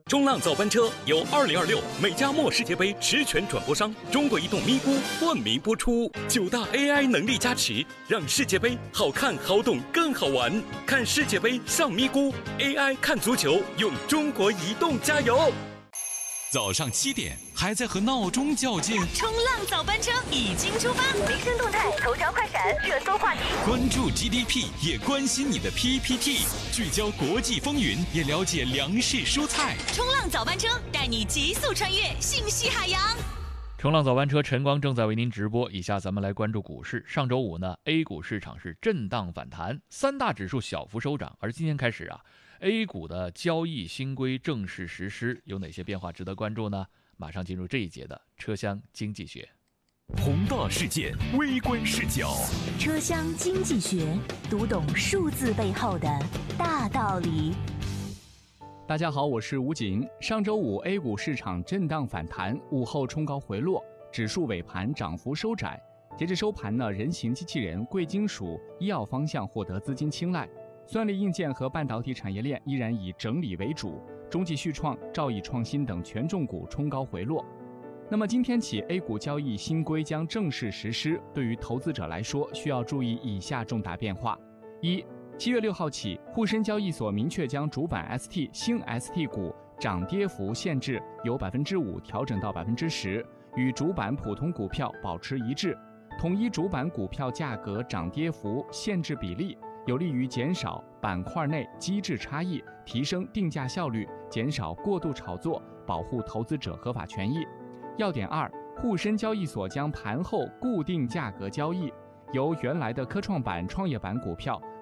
冲浪早班车由2026美加墨世界杯实权转播商中国移动咪咕冠名播出，9大 AI 能力加持，让世界杯好看好懂更好玩。看世界杯上咪咕 ，AI 看足球用中国移动加油。 早上7点还在和闹钟较劲， 冲浪早班车已经出发， 民生动态、头条快闪、热搜话题， 关注 GDP 也关心你的 PPT， 聚焦国际风云也了解粮食蔬菜。 冲浪早班车带你急速穿越信息海洋。 冲浪早班车晨光正在为您直播。以下咱们来关注股市。上周五呢 ，A 股市场是震荡反弹，3大指数小幅收涨。而今天开始啊，A 股的交易新规正式实施，有哪些变化值得关注呢？马上进入这一节的车厢经济学。 宏大事件，微观视角， 车厢经济学，读懂数字背后的大道理。 大家好，我是吴锦。上周五 A 股市场震荡反弹，午后冲高回落，指数尾盘涨幅收窄。截至收盘呢，人形机器人、贵金属、医药方向获得资金青睐，算力硬件和半导体产业链依然以整理为主，中纪旭创、兆易创新等权重股冲高回落。那么今天起 A 股交易新规将正式实施，对于投资者来说需要注意以下重大变化：一、7月6号起，沪深交易所明确将主板 ST 新 ST 股涨跌幅限制由 5% 调整到 10%， 与主板普通股票保持一致，统一主板股票价格涨跌幅限制比例，有利于减少板块内机制差异，提升定价效率，减少过度炒作，保护投资者合法权益。要点2，沪深交易所将盘后固定价格交易，由原来的科创板、创业板股票